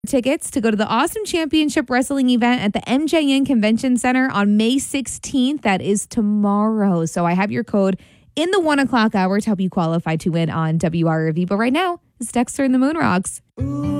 tickets to go to the Awesome Championship Wrestling event at the MJN Convention Center on May 16th. That is tomorrow. So I have your code in the 1 o'clock hour to help you qualify to win on WRV. But right now, it's Dexter and the Moon Rocks.